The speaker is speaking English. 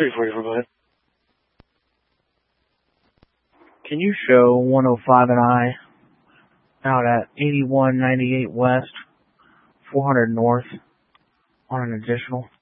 344, go ahead. Can you show 105 and I out at 8198 West, 400 North on an additional?